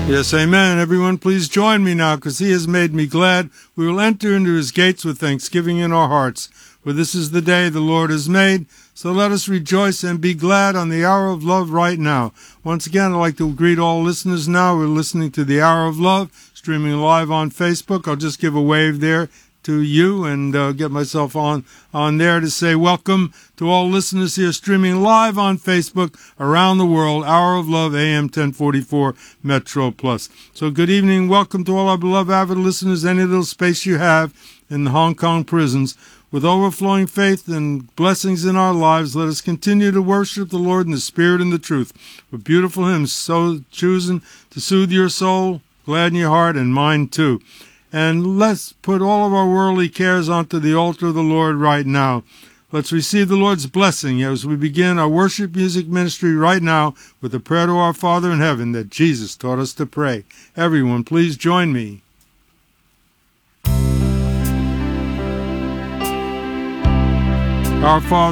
Yes, amen. Everyone, please join me now, because he has made me glad. We will enter into his gates with thanksgiving in our hearts, for this is the day the Lord has made. So let us rejoice and be glad on the Hour of Love right now. Once again, I'd like to greet all listeners now. We're listening to the Hour of Love, streaming live on Facebook. I'll just give a wave there to you and get myself on there to say welcome to all listeners here streaming live on Facebook around the world, Hour of Love, AM 1044 Metro Plus. So good evening. Welcome to all our beloved avid listeners, any little space you have in the Hong Kong prisons. With overflowing faith and blessings in our lives, let us continue to worship the Lord in the Spirit and the truth. With beautiful hymns so chosen to soothe your soul, gladden your heart, and mine too. And let's put all of our worldly cares onto the altar of the Lord right now. Let's receive the Lord's blessing as we begin our worship music ministry right now with a prayer to our Father in heaven that Jesus taught us to pray. Everyone, please join me. Our Father,